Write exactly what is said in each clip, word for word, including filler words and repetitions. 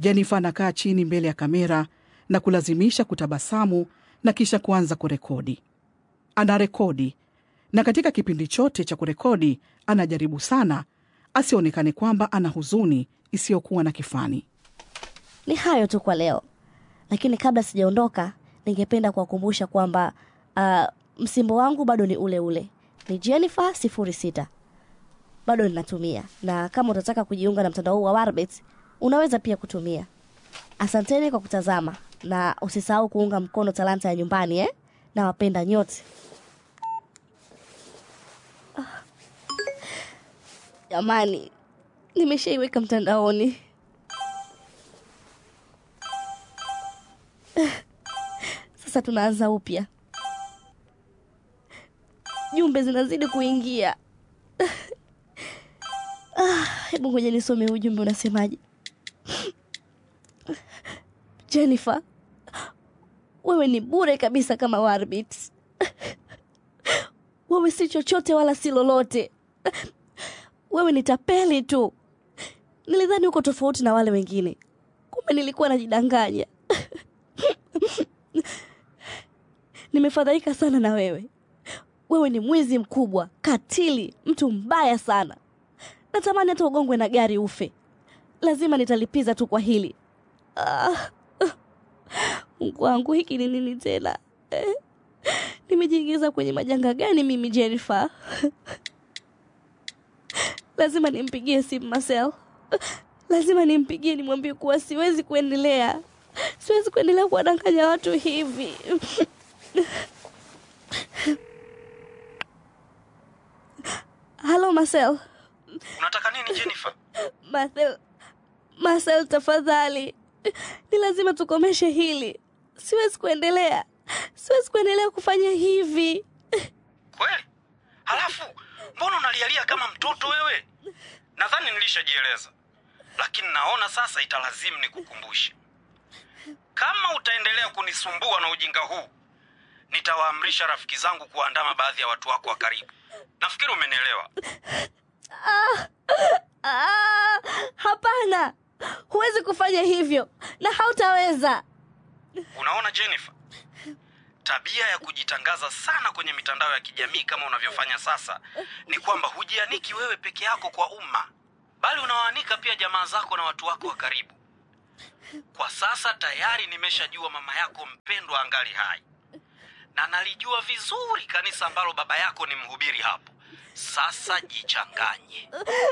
Jennifer anakaa chini mbele ya kamera na kulazimisha kutabasamu na kisha kuanza kurekodi. Anarekodi, na katika kipindi chote cha kurekodi anajaribu sana asionekane kwamba ana huzuni isiyokuwa na kifani. Ni hayo tu kwa leo. Lakini kabla sijaondoka, ningependa kuwakumbusha kwamba uh, msimbo wangu bado ni ule ule. Ni Jennifer sifuri sita. Bado ninatumia. Na kama utataka kujiunga na mtandao huu wa Warbit, unaweza pia kutumia. Asanteni kwa kutazama na usisahau kuunga mkono talanta ya nyumbani eh? Na wapenda nyote. Jamani, nimeshaiweka mtandaoni. Sasa tunaanza upya. Jumbe zinazidi kuingia. Ah, hebu ngoja nisome ujumbe unasemaje. Jennifer, wewe ni bure kabisa kama Warbit. Wewe si chochote wala si lolote. Wewe ni tapeli tu. Nilidhani uko tofauti na wale wengine. Kumbe nilikuwa najidanganya. Nimefadhaika sana na wewe. Wewe ni mwizi mkubwa, katili, mtu mbaya sana. Natamani hata ugongwe na gari ufe. Lazima nitalipiza tu kwa hili. Ah, Mungu wangu, hiki ni nini tena? Eh, nimejiingiza kwenye majanga gani mimi Jennifer? Lazima nimpigie simu Marcel. Lazima nimpigie nimwambie kuwa siwezi kuendelea. Siwezi kuendelea kuwadanganya watu hivi. Hello Marcel. Unataka nini Jennifer? Marcel, Marcel tafadhali. Ni lazima tukomeshe hili. Siwezi kuendelea. Siwezi kuendelea kufanya hivi. Kweli? Halafu, mbona unalialia kama mtoto wewe? Nadhani nilishajieleza. Lakini naona sasa italazimu nikukumbushe. Kama utaendelea kunisumbua na ujinga huu, nitawaamrisha rafiki zangu kuandama baadhi ya watu wako wa karibu. Nafikiri umenielewa. Ah, ah, hapana. Huwezi kufanya hivyo na hautaweza. Unaona Jennifer? Tabia ya kujitangaza sana kwenye mitandao ya kijamii kama unavyofanya sasa ni kwamba hujianiki wewe peke yako kwa umma, bali unawaanika pia jamaa zako na watu wako wa karibu. Kwa sasa tayari nimeshajua mama yako mpendwa angali hai. Na nalijua vizuri kanisa ambalo baba yako ni mhubiri hapo. Sasa jichanganye.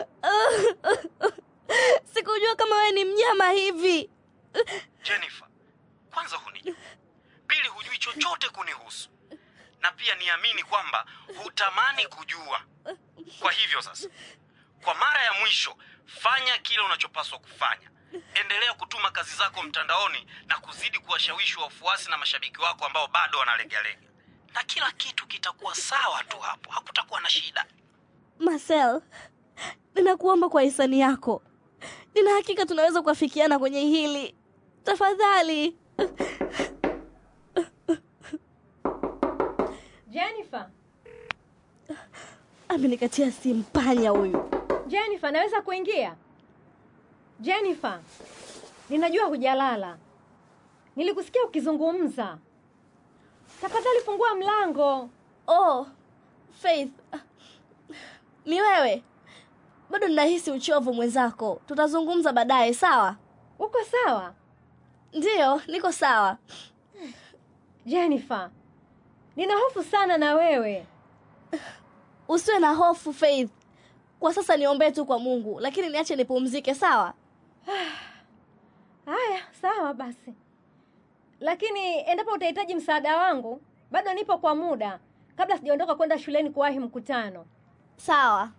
Sikujua kama wewe ni mnyama hivi. Jennifer, kwanza hunijui. Pili hujui chochote kunihusu. Na pia niamini kwamba hutamani kujua. Kwa hivyo sasa, kwa mara ya mwisho, fanya kile unachopaswa kufanya. Endelea kutuma kazi zako mtandaoni na kuzidi kuwashawishi wafuasi na mashabiki wako ambao bado wanalegalega. Na kila kitu kitakuwa sawa tu hapo. Hakutakuwa na shida. Marcel, ninakuomba kwa hisani yako. Nina hakika tunaweza kuafikiana kwenye hili. Tafadhali. Jennifer. Amenikatia simu panya huyu. Jennifer, naweza kuingia? Jennifer, ninajua hujalala. Nilikusikia ukizungumza. Tafadhali fungua mlango. Oh, Faith. Ni wewe? Bado ninahisi uchovu mwenzako. Tutazungumza baadaye, sawa? Uko sawa? Ndiyo, niko sawa. Jennifer, nina hofu sana na wewe. Usiwe na hofu Faith. Kwa sasa niombee tu kwa Mungu, lakini niache nipumzike, sawa? Haya, sawa basi. Lakini endapo utahitaji msaada wangu, bado nipo kwa muda kabla sijaondoka kwenda shuleni kuwahi mkutano. Sawa.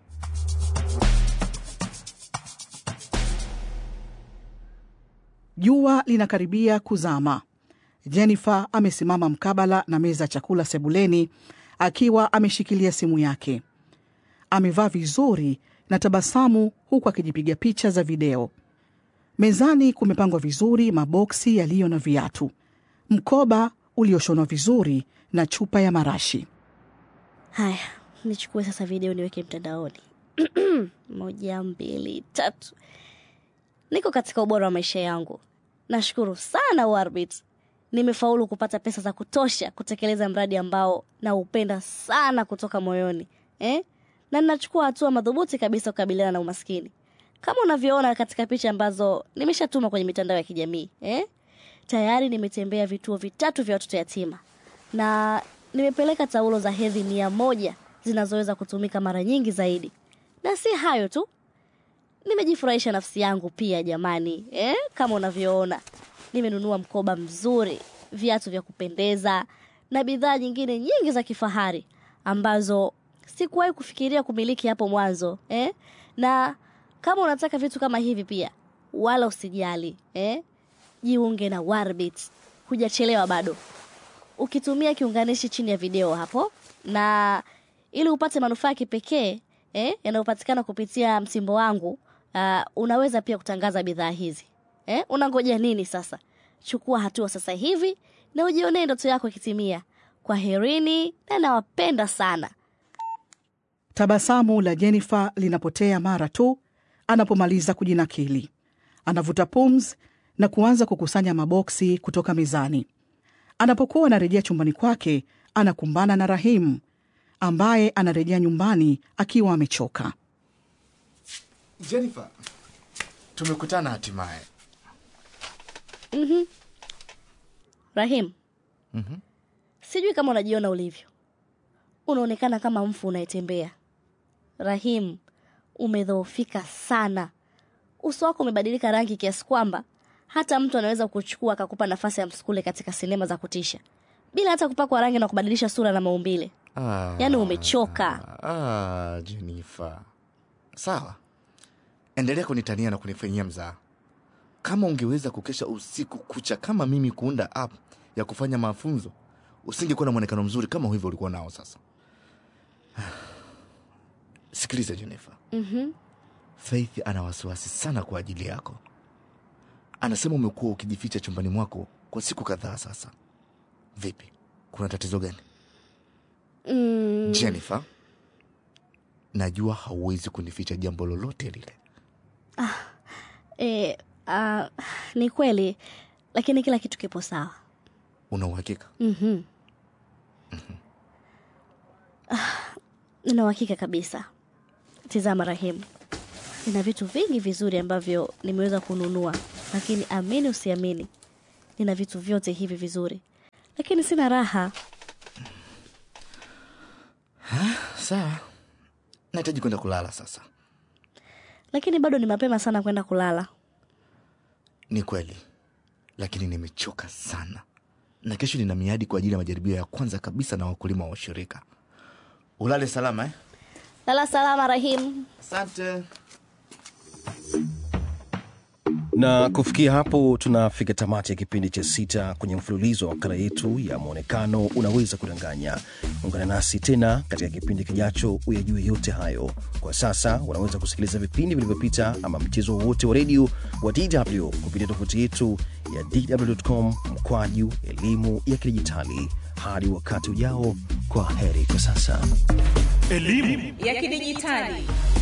Jua linakaribia kuzama. Jennifer amesimama mkabala na meza chakula sebuleni akiwa ameshikilia simu yake. Amevaa vizuri na tabasamu huku akijipiga picha za video. Mezani kumepangwa vizuri maboksi yaliyo na viatu, mkoba ulioshonwa vizuri na chupa ya marashi. Haya, nichukue sasa video niweke mtandaoni. Moja, mbili, tatu. niko katika ubora wa maisha yangu. Nashukuru sana Warbit. Nimefaulu kupata pesa za kutosha kutekeleza mradi ambao naupenda sana kutoka moyoni. Eh? Na ninachukua hatua madhubuti kabisa kukabiliana na umaskini. Kama unavyoona katika picha ambazo nimeshatuma kwenye mitandao ya kijamii, eh? Tayari nimetembea vituo vitatu vya watoto yatima. Na nimepeleka taulo za hedhi mia moja zinazoweza kutumika mara nyingi zaidi. Na si hayo tu. Nimejifurahisha nafsi yangu pia jamani, eh? Kama unavyoona, nimenunua mkoba mzuri, viatu vya kupendeza na bidhaa nyingine nyingi za kifahari ambazo sikuwahi kufikiria kumiliki hapo mwanzo, eh? Na kama unataka vitu kama hivi pia, wala usijali, eh? Jiunge na Warbit. Hujachelewa bado. Ukitumia kiunganishi chini ya video hapo, na ili upate manufaa kipekee, eh, yanayopatikana kupitia msimbo wangu, uh, unaweza pia kutangaza bidhaa hizi. Eh, unangoja nini sasa? Chukua hatua sasa hivi na ujionee ndoto yako ikitimia. Kwaherini na nawapenda sana. Tabasamu la Jennifer linapotea mara tu anapomaliza kujinakili. Anavuta pumzi na kuanza kukusanya maboksi kutoka mezani. Anapokuwa anarejea chumbani kwake, anakumbana na Rahim ambaye anarejea nyumbani akiwa amechoka. Jennifer, tumekutana hatimaye. Mhm. Rahim. Mhm. Sijui kama unajiona ulivyo. Unaonekana kama mfu unayetembea. Rahim, umedhoofika sana. Uso wako umebadilika rangi kiasi kwamba hata mtu anaweza kuchukua akakupa nafasi ya msukule katika sinema za kutisha bila hata kupakwa rangi na kubadilisha sura na maumbile. Ah, yaani umechoka. Ah, Jennifer. Sawa. Endelea kunitania na kunifanyia mzaha. Kama ungeweza kukesha usiku kucha kama mimi kuunda app ya kufanya mafunzo, usingekuwa na muonekano mzuri kama hivyo ulikuwa nao sasa. Sikiliza Jennifer. Mhm. Faith ana wasiwasi sana kwa ajili yako. Anasema umekuwa ukijificha chumbani mwako kwa siku kadhaa sasa. Vipi? Kuna tatizo gani? Mm. Jennifer, najua hauwezi kunificha jambo lolote lile. Ah, eh, uh, ni kweli, lakini kila kitu kipo sawa. Una uhakika? Mhm. Mhm. Ah, nina uhakika kabisa. Tizama Rahim. Nina vitu vingi vizuri ambavyo nimeweza kununua, lakini amini usiamini, nina vitu vyote hivi vizuri, lakini sina raha. Ha, sawa. Nahitaji kwenda kulala sasa. Lakini bado ni mapema sana kwenda kulala. Ni kweli. Lakini nimechoka sana. Na kesho nina miadi kwa ajili ya majaribio ya kwanza kabisa na wakulima wa shirika. Ulale salama eh? Lala salama Rahim. Asante. Na kufikia hapo tunafika tamati ya kipindi cha sita kwenye mfululizo wa makala yetu ya Muonekano Unaweza Kudanganya. Ungana nasi tena katika kipindi kijacho uyajue yote hayo. Kwa sasa unaweza kusikiliza vipindi vilivyopita ama mchezo wote wa redio wa D W kupitia tovuti yetu ya d w dot com mkwaju elimu ya kidijitali. Hadi wakati ujao, kwa heri kwa sasa. Elimu ya kidijitali.